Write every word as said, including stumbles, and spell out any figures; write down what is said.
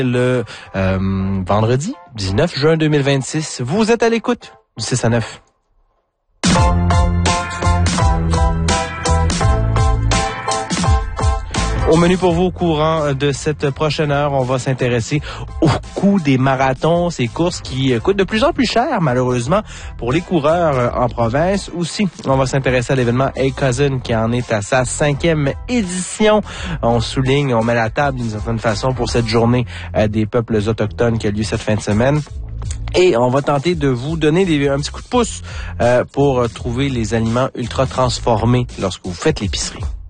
le euh, vendredi dix-neuf juin deux mille vingt-six. Vous êtes à l'écoute du six à neuf. Au menu pour vous, au courant de cette prochaine heure, on va s'intéresser au coût des marathons, ces courses qui coûtent de plus en plus cher, malheureusement, pour les coureurs en province. Aussi, on va s'intéresser à l'événement Hey Cousin qui en est à sa cinquième édition. On souligne, on met la table d'une certaine façon pour cette journée des peuples autochtones qui a lieu cette fin de semaine. Et on va tenter de vous donner des, un petit coup de pouce euh, pour trouver les aliments ultra transformés lorsque vous faites l'épicerie.